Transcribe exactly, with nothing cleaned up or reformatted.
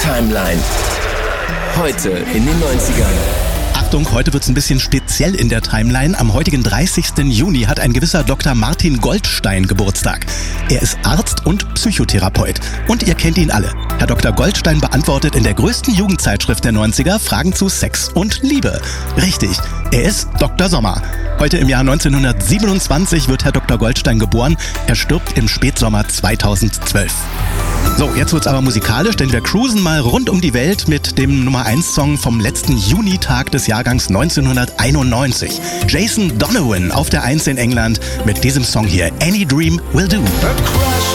Timeline. Heute in den neunzigern. Achtung, heute wird's ein bisschen speziell in der Timeline. Am heutigen dreißigsten Juni hat ein gewisser Doktor Martin Goldstein Geburtstag. Er ist Arzt und Psychotherapeut. Und ihr kennt ihn alle. Herr Doktor Goldstein beantwortet in der größten Jugendzeitschrift der neunziger Fragen zu Sex und Liebe. Richtig, er ist Doktor Sommer. Heute im Jahr neunzehnhundertsiebenundzwanzig wird Herr Doktor Goldstein geboren. Er stirbt im Spätsommer zweitausendzwölf. So, jetzt wird's aber musikalisch, denn wir cruisen mal rund um die Welt mit dem Nummer eins Song vom letzten Junitag des Jahrgangs neunzehnhunderteinundneunzig. Jason Donovan auf der eins in England mit diesem Song hier, Any Dream Will Do.